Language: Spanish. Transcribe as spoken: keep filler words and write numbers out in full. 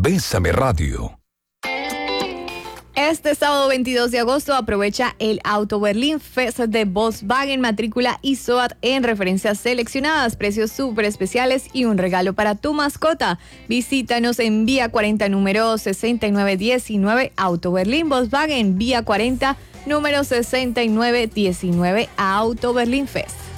Bésame Radio. Este sábado veintidós de agosto aprovecha el Auto Berlín Fest de Volkswagen, matrícula y SOAT en referencias seleccionadas, precios súper especiales y un regalo para tu mascota. Visítanos en Vía cuarenta, número sesenta y nueve diecinueve, Auto Berlín Volkswagen, Vía cuarenta, número sesenta y nueve diecinueve, Auto Berlín Fest.